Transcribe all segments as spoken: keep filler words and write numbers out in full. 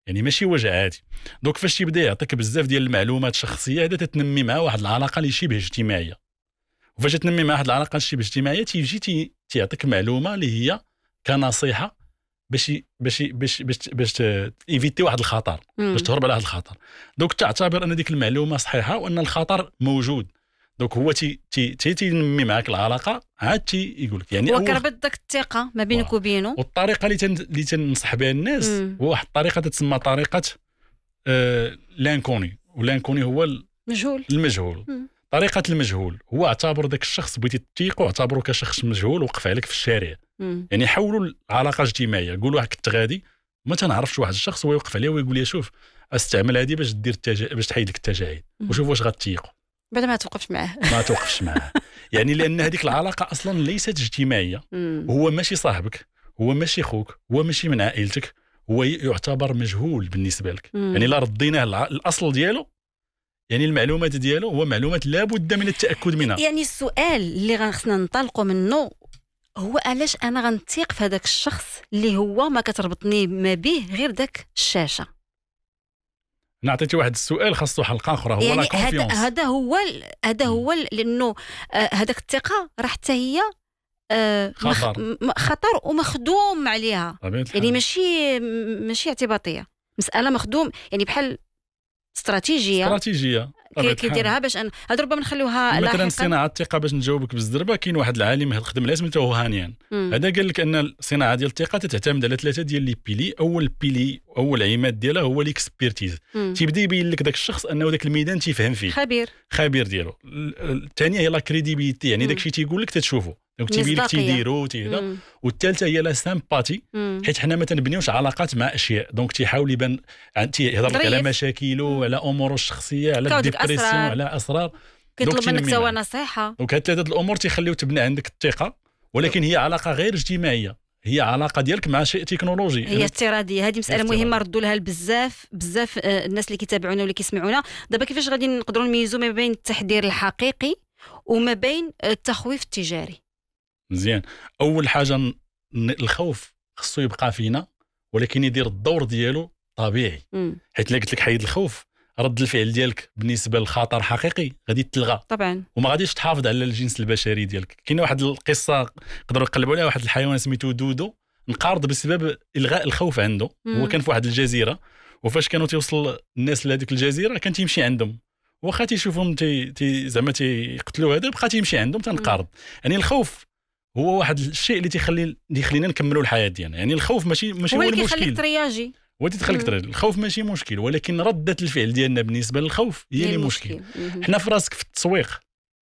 يعني ماشي وجع عادي. دونك فاش تيبدا يعطيك بزاف ديال المعلومات الشخصيه هذا تتنمي معاه واحد العلاقه اللي شبه اجتماعيه، وفاش تنمي معاه واحد العلاقه شبه اجتماعيه تيجي تي تيعطيك معلومه اللي هي كنصيحه باش باش باش باش باش ايفيتي واحد الخطر، باش تهرب على هذا الخطر. دونك تعتبر ان ديك المعلومه صحيحه وان الخطر موجود. دونك هو تي تي تي تنمي معك العلاقه عاد تي يقول لك يعني وكربط داك الثقه ما بينك وبينه. والطريقه اللي تن... اللي تنصح بها الناس هو واحد الطريقه تتسمى طريقه آه... لانكوني، ولانكوني هو المجهول. المجهول مم. طريقه المجهول هو اعتبر ذاك الشخص بغيتي تثيقو اعتبره كشخص مجهول وقف عليك في الشارع. مم. يعني حولوا العلاقه الاجتماعيه، قولوا واحد كنت غادي ما تنعرفش واحد الشخص هو يوقف عليه ويقول لي شوف استعمل هذه باش دير التجا... باش تحيد لك التجاعيد وشوف واش غتثيقوا بعد ما توقفش معاه ما توقفش معاه. يعني لان هذيك العلاقه اصلا ليست اجتماعيه. مم. هو ماشي صاحبك، هو ماشي خوك، هو ماشي من عائلتك، هو يعتبر مجهول بالنسبه لك. مم. يعني لا رديناه الاصل ديالو، يعني المعلومات ديالو هو معلومات لابد من التاكد منها. يعني السؤال اللي غنخصنا ننطلقوا منه هو علاش انا غنثيق في هذاك الشخص اللي هو ما كتربطني ما به غير داك الشاشه. نعطيتي واحد السؤال خاصو حلقه اخرى، هو يعني لا كونفيونس. هذا هو هذا هو لانه هذاك الثقه راه حتى هي خطر خطر ومخدوم عليها. يعني ماشي ماشي اعتباطيه، مساله مخدوم يعني بحال استراتيجيه استراتيجيه كيديرها باش ان هاد ربما نخلوها لاحقا. مثلا صناعه الثقه باش نجاوبك بالزربه، كاين واحد العالم خدم عليها سميتو هانيان. هذا قال لك ان الصناعه ديال الثقه تعتمد على ثلاثه ديال لي بيلي. اول بيلي اول عماد ديالها هو ليكسبيرتيز، تيبدا يبين لك داك الشخص انه داك الميدان تيفهم فيه، خبير خبير ديالو. الثانيه هي لا كريديبيليتي، يعني داك الشيء تيقول لك تتشوفه، دونك تيبين لك تيديرو تيهذا. والثالثه هي لا سامباتي، حيت حنا ما تنبنيوش علاقات مع اشياء، دونك تيحاول يبان تيهضر لك على مشاكله، على اموره الشخصيه، على الديبرسيون، على اسرار، كيطلب منك سوا نصيحه. دونك هاد ثلاثه الامور تيخليو تبني عندك الثقه، ولكن هي علاقه غير اجتماعيه، هي علاقه ديالك مع شيء تكنولوجي، هي افتراضيه. هذه مساله مهمه ردوا لها بزاف بزاف الناس اللي كيتابعونا واللي كيسمعونا دابا. كيفاش غادي نقدروا نميزوا ما بين التحذير الحقيقي وما بين التخويف التجاري؟ مزيان. اول حاجه الخوف خصو يبقى فينا، ولكن يدير الدور ديالو طبيعي. مم. حيت لا قلت لك حيد الخوف، رد الفعل ديالك بالنسبه للخطر حقيقي غادي تلغى طبعا، وما غاديش تحافظ على الجنس البشري ديالك. كاينه واحد القصه يقدروا يقلبوا عليها، واحد الحيوان سميتو دودو انقرض بسبب الغاء الخوف عنده. مم. هو كان في واحد الجزيره، وفاش كانوا تيوصل الناس لهذيك الجزيره كان تيمشي عندهم، واخا تيشوفهم تي, تي زعما تيقتلوا هذا بقى تيمشي عندهم تنقرض. يعني الخوف هو واحد الشيء اللي تيخلي اللي يخلينا نكملوا الحياه ديالنا. يعني الخوف ماشي ماشي هو, هو المشكل، اللي ترياجي هو اللي تخليك ترياجي. الخوف ماشي مشكل، ولكن ردة الفعل ديالنا بالنسبه للخوف هي اللي مشكل. حنا في راسك في التسويق،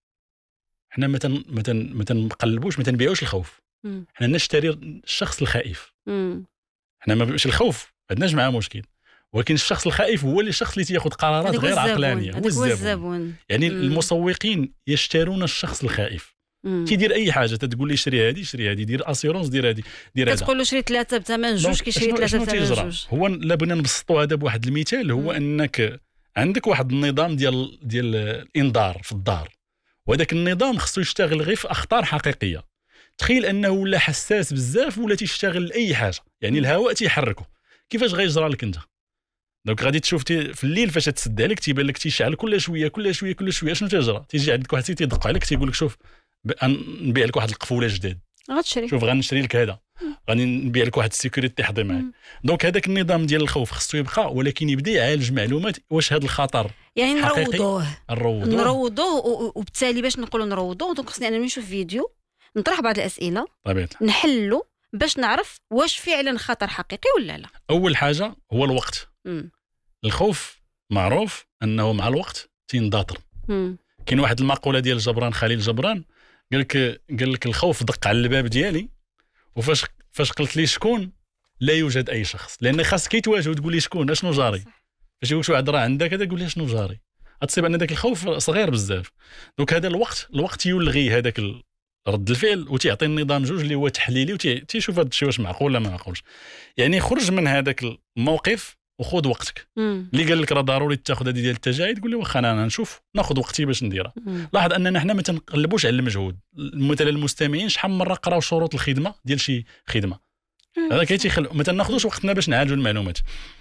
حنا ما متن متن ما تنقلبوش ما تنبيعوش الخوف، حنا نشتري الشخص الخائف. مم. حنا ما بيبقاش الخوف عندناش معاه مشكل، ولكن الشخص الخائف هو اللي الشخص اللي تياخذ قرارات غير عقلانيه، هو الزبون. الزبون يعني مم. المسوقين يشترون الشخص الخائف. تيدير اي حاجه تتقول لي شري هذه شري هذه، دير اسيرونس دير هذه دير هذا، كتقول له شري ثلاثه بثمن جوج كيشري ثلاثه بثمن جوج. هو لا بغينا نبسطوا هذا بواحد المثال، هو مم. انك عندك واحد النظام ديال ديال الانذار في الدار، وهذاك النظام خصو يشتغل غير في اخطار حقيقيه. تخيل انه ولا حساس بزاف ولا تيشتغل لاي حاجه، يعني مم. الهواء تيحركه، كيفاش غيجرى لك انت؟ دونك غادي تشوف في الليل فاش تسد عليك تيبان لك تيشعل كل شويه كل شويه كل شويه. شنو تيجرى؟ تيجي عندك واحد تيدق عليك تيقول لك شوف نبيع لك واحد القفوله جداد، غتشري، شوف غنشري لك هذا، غادي نبيع لك واحد السيكوريتي حضي معاك. دونك هذاك النظام ديال الخوف خصو يبقى، ولكن يبدا يعالج معلومات واش هذا الخطر يعني نروضوه نروضوه نروضوه وبالتالي باش نقولوا نروضوه دونك خصني انا نشوف فيديو نطرح بعض الاسئله طبيعي نحلو باش نعرف واش فعلا خطر حقيقي ولا لا. اول حاجه هو الوقت. م. الخوف معروف انه مع الوقت تينضاطر. كاين واحد المقوله ديال جبران خليل جبران قال لك قال لك الخوف دق على الباب ديالي، وفاش فاش قلت لي شكون لا يوجد اي شخص، لان خاصك تواجه وتقول لي شكون اشنو جاري. فاش يقول شي واحد راه عندك هذا قول لي شنو جاري، غتصيب ان داك الخوف صغير بزاف. دونك هذا الوقت الوقت يلغي هذاك رد الفعل وتعطي النظام جوج اللي هو تحليلي وتيشوف هذا الشيء واش معقول ولا ما معقولش. يعني خرج من هذاك الموقف وخذ وقتك. مم. اللي قال لك راه ضروري تاخذ هذه ديال التجاعيد قول لي واخا انا نشوف ناخذ وقتي باش نديرها. لاحظ اننا حنا ما تنقلبوش على المجهود. مثلا المستمعين شحال من مره قراو شروط الخدمه ديال شي خدمه، هذا كيتيخل ما تناخذوش وقتنا باش نعالجوا المعلومات.